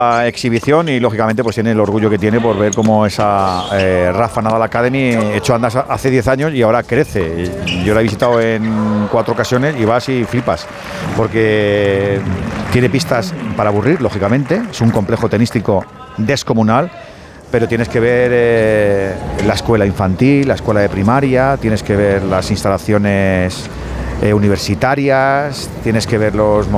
exhibición y lógicamente pues tiene el orgullo que tiene por ver cómo esa Rafa Nadal Academy echó andas hace 10 años y ahora crece. Yo la he visitado en 4 ocasiones y vas y flipas porque tiene pistas para aburrir, lógicamente, es un complejo tenístico descomunal, pero tienes que ver la escuela infantil, la escuela de primaria, tienes que ver las instalaciones universitarias, tienes que ver los momentos